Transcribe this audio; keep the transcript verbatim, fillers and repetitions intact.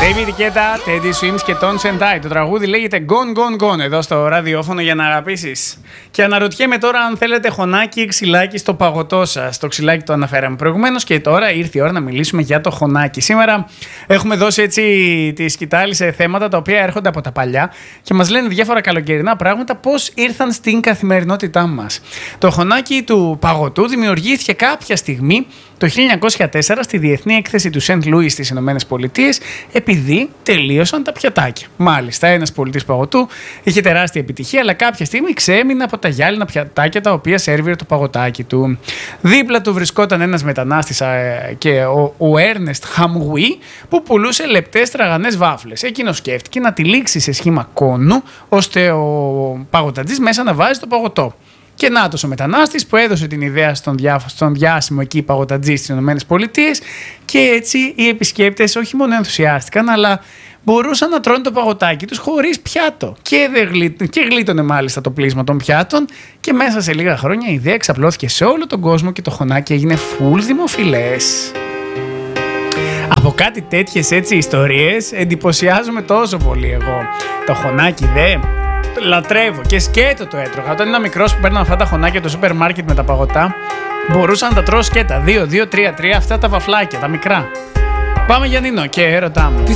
David Guetta, Teddy Swims και Tones and I. Το τραγούδι λέγεται Gone Gone Gone εδώ στο ραδιόφωνο για να αγαπήσεις. Και αναρωτιέμαι τώρα αν θέλετε χωνάκι ή ξυλάκι στο παγωτό σας. Το ξυλάκι το αναφέραμε προηγουμένως και τώρα ήρθε η ώρα να μιλήσουμε για το χωνάκι. Σήμερα έχουμε δώσει έτσι τη σκητάλη σε θέματα τα οποία έρχονται από τα παλιά και μας λένε διάφορα καλοκαιρινά πράγματα πώς ήρθαν στην καθημερινότητά μας. Το χωνάκι του παγωτού δημιουργήθηκε κάποια στιγμή το χίλια εννιακόσια τέσσερα στη Διεθνή Έκθεση του Σεντ Λούις στις Ηνωμένες Πολιτείες, επειδή τελείωσαν τα πιατάκια. Μάλιστα, ένας πολιτής παγωτού είχε τεράστια επιτυχία, αλλά κάποια στιγμή ξέμεινε από τα γυάλινα πιατάκια τα οποία σέρβιρε το παγωτάκι του. Δίπλα του βρισκόταν ένας μετανάστης και ο, ο Έρνεστ Χαμγουί που πουλούσε λεπτές τραγανές βάφλες. Εκείνος σκέφτηκε να τυλίξει σε σχήμα κόνου, ώστε ο παγωτατζής μέσα να βάζει το παγωτό. Και νάτος ο μετανάστης που έδωσε την ιδέα στον, διά, στον διάσημο εκεί παγωτατζή στις ΗΠΑ και έτσι οι επισκέπτες όχι μόνο ενθουσιάστηκαν, αλλά μπορούσαν να τρώνε το παγωτάκι τους χωρίς πιάτο. Και, δεν γλί, και γλίτωνε μάλιστα το πλήσμα των πιάτων και μέσα σε λίγα χρόνια η ιδέα εξαπλώθηκε σε όλο τον κόσμο και το χωνάκι έγινε φουλ δημοφιλές. Από κάτι τέτοιες έτσι ιστορίες εντυπωσιάζομαι τόσο πολύ εγώ. Το χωνάκι δε... λατρεύω και σκέτο το έτρωγα. Όταν ήμουν μικρός που παίρνω αυτά τα χωνάκια του σούπερ μάρκετ με τα παγωτά, μπορούσα να τα τρώω σκέτα. Δύο, δύο, τρία, τρία, αυτά τα βαφλάκια, τα μικρά. Πάμε για Νίνο και έρωτά μου.